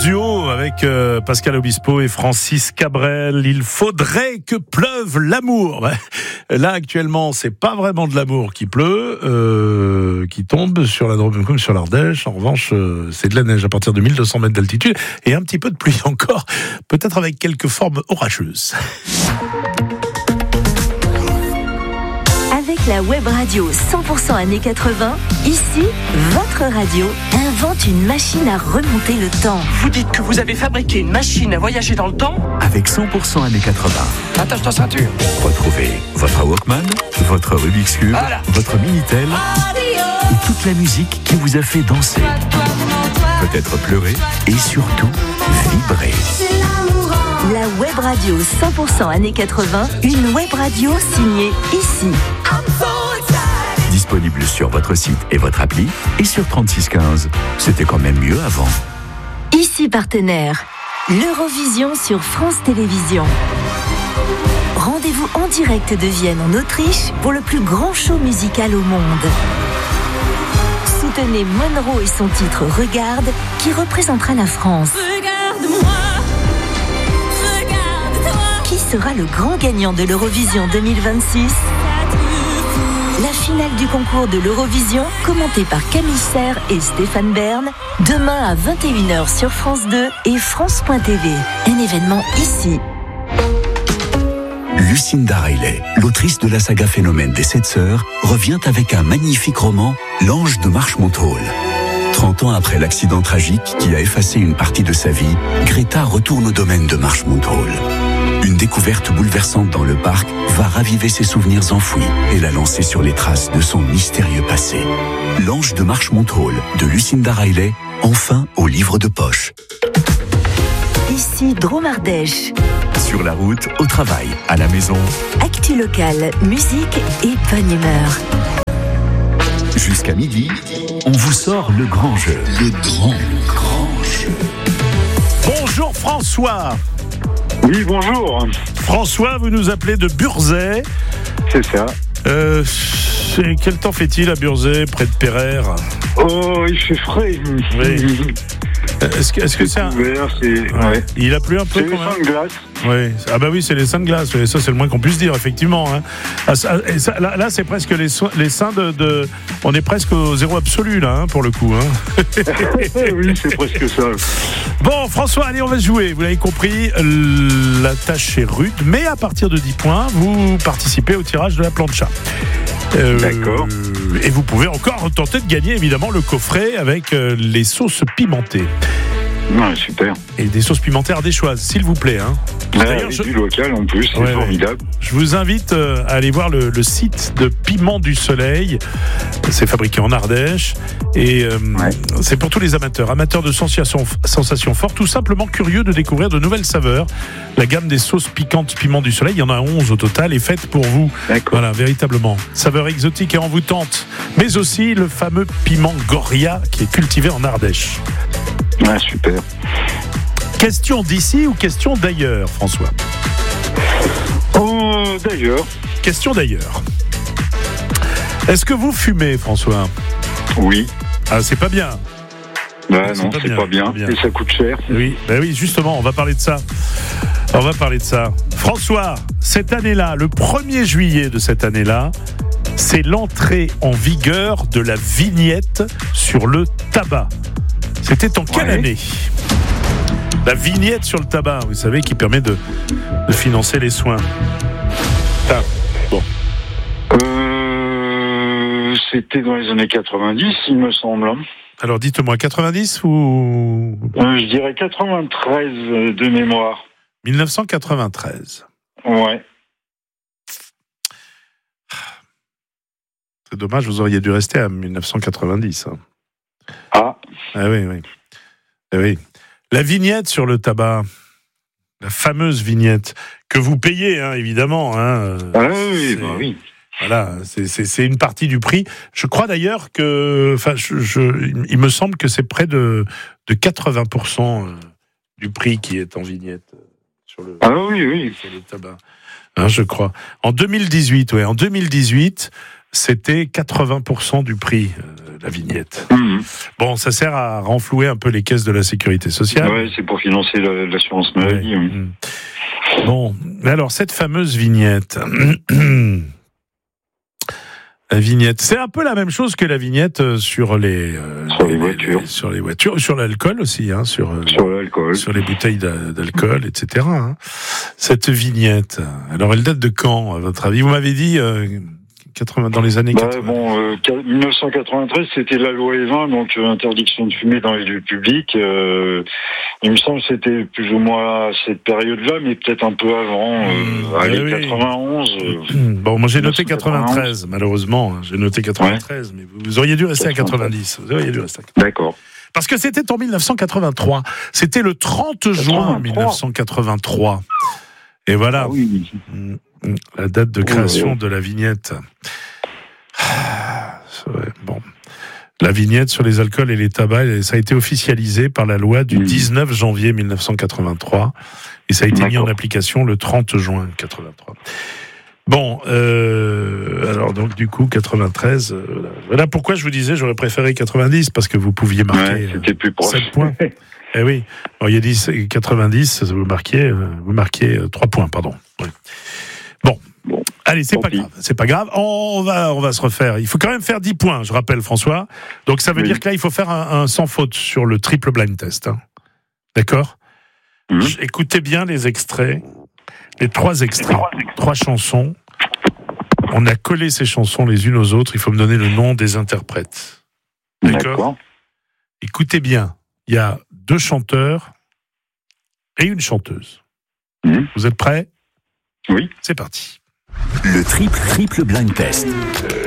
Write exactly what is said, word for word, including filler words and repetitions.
duo avec euh, Pascal Obispo et Francis Cabrel. Il faudrait que pleuve l'amour. Là, actuellement, c'est pas vraiment de l'amour qui pleut, euh, qui tombe sur la Drôme comme sur l'Ardèche. En revanche, euh, c'est de la neige à partir de mille deux cents mètres d'altitude et un petit peu de pluie encore, peut-être avec quelques formes orageuses. Avec la web radio cent pour cent années quatre-vingts, ici, votre radio invente une machine à remonter le temps. Vous dites que vous avez fabriqué une machine à voyager dans le temps ? Avec cent pour cent années quatre-vingts. Attache ta ceinture. Retrouvez votre Walkman, votre Rubik's Cube, voilà. Votre Minitel et toute la musique qui vous a fait danser, peut-être pleurer et surtout vibrer. La web radio cent pour cent années quatre-vingts, une web radio signée ici. Disponible sur votre site et votre appli et sur trente-six quinze. C'était quand même mieux avant. Ici partenaire, l'Eurovision sur France Télévisions. Rendez-vous en direct de Vienne en Autriche pour le plus grand show musical au monde. Soutenez Monroe et son titre Regarde qui représentera la France. Regarde-moi, regarde-toi. Qui sera le grand gagnant de l'Eurovision deux mille vingt-six ? La finale du concours de l'Eurovision, commentée par Camille Serre et Stéphane Bern, demain à vingt et une heures sur France deux et France point T V. Un événement ici. Lucinda Riley, l'autrice de la saga Phénomène des Sept Sœurs, revient avec un magnifique roman, L'Ange de Marchmont Hall. trente ans après l'accident tragique qui a effacé une partie de sa vie, Greta retourne au domaine de Marchmont Hall. Une découverte bouleversante dans le parc va raviver ses souvenirs enfouis et la lancer sur les traces de son mystérieux passé. L'Ange de Marchmont Hall de Lucinda Riley, enfin au livre de poche. Ici Drôme Ardèche. Sur la route, au travail, à la maison. Actu locale, musique et bonne humeur. Jusqu'à midi, on vous sort le grand jeu. Le grand, le grand jeu. Bonjour François. Oui, bonjour. François, vous nous appelez de Burzet. C'est ça. Euh, c'est... Quel temps fait-il à Burzet, près de Pereire ? Oh, il fait frais. Oui. Est-ce que, est-ce que c'est, c'est un... Couvert, c'est... Ouais. Ouais. Il a plu un peu c'est quand même. C'est les glace. Oui. Ah bah oui, c'est les seins de glace. Ça, c'est le moins qu'on puisse dire, effectivement. Hein. Ah, ça, ça, là, là, c'est presque les, so- les seins de, de... On est presque au zéro absolu, là, hein, pour le coup. Hein. Oui, c'est presque ça. Bon, François, allez, on va jouer. Vous l'avez compris, la tâche est rude, mais à partir de dix points, vous participez au tirage de la plancha. Euh, D'accord. Et vous pouvez encore tenter de gagner, évidemment, le coffret avec euh, les sauces pimentées. Ouais, super. Et des sauces pimentées ardéchoises, s'il vous plaît. Hein. Ah, D'ailleurs, avec je... du local en plus, c'est ouais, formidable. Ouais. Je vous invite euh, à aller voir le, le site de Piment du Soleil. C'est fabriqué en Ardèche et euh, ouais. c'est pour tous les amateurs, amateurs de sensations, sensations fortes, tout simplement curieux de découvrir de nouvelles saveurs. La gamme des sauces piquantes Piment du Soleil, il y en a onze au total, est faite pour vous. D'accord. Voilà, véritablement. Saveur exotique et envoûtante, mais aussi le fameux piment Goria qui est cultivé en Ardèche. Ah, super. Question d'ici ou question d'ailleurs, François ? Oh, d'ailleurs. Question d'ailleurs. Est-ce que vous fumez, François ? Oui. Ah, c'est pas bien. Bah c'est non, pas c'est bien, pas bien. pas bien. Et ça coûte cher. Oui, bah oui, justement, on va parler de ça. On va parler de ça. François, cette année-là, le premier juillet de cette année-là, c'est l'entrée en vigueur de la vignette sur le tabac. C'était en quelle ouais. année ? La vignette sur le tabac, vous savez, qui permet de, de financer les soins. Ah, bon. Euh, c'était dans les années quatre-vingt-dix, il me semble. Alors, dites-moi, quatre-vingt-dix ou... Euh, je dirais quatre-vingt-treize de mémoire. dix-neuf cent quatre-vingt-treize. Ouais. C'est dommage, vous auriez dû rester à dix-neuf cent quatre-vingt-dix. Hein. Ah. Ah oui, oui. Ah oui. La vignette sur le tabac, la fameuse vignette, que vous payez, hein, évidemment. Hein, ah oui, bah oui. Voilà, c'est, c'est, c'est une partie du prix. Je crois d'ailleurs que, enfin, je, je, il me semble que c'est près de, de quatre-vingts pour cent du prix qui est en vignette sur le, ah oui, oui. sur le tabac. Hein, je crois. En deux mille dix-huit, ouais, en deux mille dix-huit, c'était quatre-vingts pour cent du prix, euh, la vignette. Mmh. Bon, ça sert à renflouer un peu les caisses de la sécurité sociale. Ouais, c'est pour financer la, l'assurance maladie. Ouais. Oui. Mmh. Bon, alors cette fameuse vignette... La vignette, c'est un peu la même chose que la vignette sur les euh, sur les voitures, les, sur les voitures, sur l'alcool aussi, hein, sur euh, sur l'alcool, sur les bouteilles d'alcool, et cetera. Hein. Cette vignette, alors elle date de quand, à votre avis? Vous m'avez dit euh, quatre-vingts, dans les années bah, quatre-vingts. Bon, euh, dix-neuf cent quatre-vingt-treize, c'était la loi E vingt, donc euh, interdiction de fumer dans les lieux publics. Euh, il me semble que c'était plus ou moins à cette période-là, mais peut-être un peu avant. Euh, mmh, allez, oui. quatre-vingt-onze. Euh, bon, moi j'ai noté quatre-vingt-treize, malheureusement. J'ai noté quatre-vingt-treize, ouais. Mais vous, vous auriez dû rester quatre-vingt-treize. À quatre-vingt-dix. Vous auriez dû rester à quatre-vingt-dix. D'accord. Parce que c'était en dix-neuf cent quatre-vingt-trois. C'était le trente juin dix-neuf cent quatre-vingt-trois. Et voilà. Ah oui. La date de création oui, oui. de la vignette. Ouais, bon. La vignette sur les alcools et les tabacs, ça a été officialisé par la loi du dix-neuf janvier dix-neuf cent quatre-vingt-trois et ça a été D'accord. mis en application le trente juin quatre-vingt-trois. Bon, euh, alors donc du coup quatre-vingt-treize, euh, voilà. voilà pourquoi je vous disais j'aurais préféré quatre-vingt-dix parce que vous pouviez marquer ouais, c'était plus proche. sept points. Eh oui, alors, il y a dit quatre-vingt-dix, vous marquiez, vous marquiez trois points, pardon. Oui. Bon. Bon, allez, c'est pas grave, c'est pas grave. On va, on va se refaire. Il faut quand même faire dix points, je rappelle, François. Donc ça veut oui. dire que là, il faut faire un, un sans faute sur le triple blind test. Hein. D'accord ? mmh. Écoutez bien les extraits, les trois extraits, trois chansons. On a collé ces chansons les unes aux autres. Il faut me donner le nom des interprètes. D'accord ? D'accord. Écoutez bien. Il y a deux chanteurs et une chanteuse. Mmh. Vous êtes prêts ? Oui. C'est parti. Le triple triple blind test.